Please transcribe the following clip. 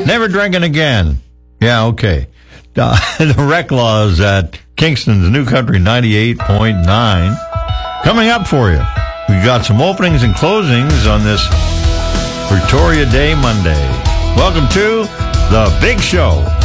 Never drinking again. Yeah, okay. The Rec Laws at Kingston's New Country 98.9. Coming up for you. We've got some openings and closings on this Victoria Day Monday. Welcome to The Big Show.